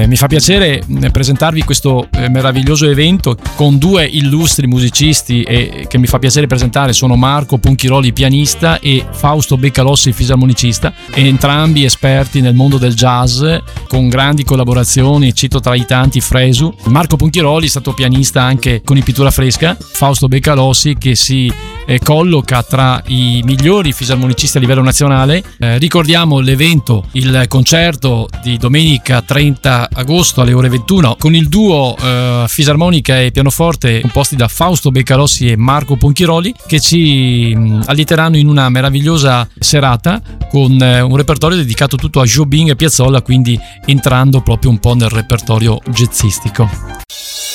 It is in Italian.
Mi fa piacere presentarvi questo meraviglioso evento con due illustri musicisti che mi fa piacere presentare. Sono Marco Ponchiroli, pianista, e Fausto Beccalossi, fisarmonicista, entrambi esperti nel mondo del jazz con grandi collaborazioni. Cito tra i tanti Fresu. Marco Ponchiroli è stato pianista anche con i Pittura Fresca, Fausto Beccalossi che si colloca tra i migliori fisarmonicisti a livello nazionale. Ricordiamo l'evento, il concerto di domenica 30 agosto alle ore 21 con il duo fisarmonica e pianoforte composti da Fausto Beccalossi e Marco Ponchiroli, che ci allieteranno in una meravigliosa serata con un repertorio dedicato tutto a Jobim e Piazzolla, quindi entrando proprio un po' nel repertorio jazzistico.